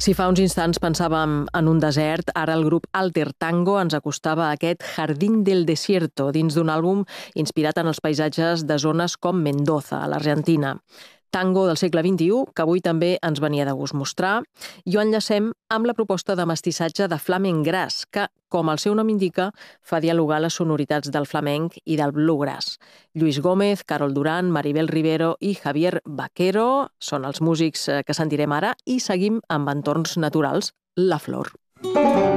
Si fa uns instants pensàvem en un desert, ara el grup Alter Tango ens acostava a aquest Jardín del Desierto, dins d'un àlbum inspirat en els paisatges de zones com Mendoza, a l'Argentina. Tango del segle XXI, que avui també ens venia de gust mostrar, i ho enllacem amb la proposta de mestissatge de flamenc gras, que, com el seu nom indica, fa dialogar les sonoritats del flamenc i del bluegrass. Lluís Gómez, Carol Duran, Maribel Rivero i Javier Vaquero són els músics que sentirem ara i seguim amb entorns naturals, La Flor.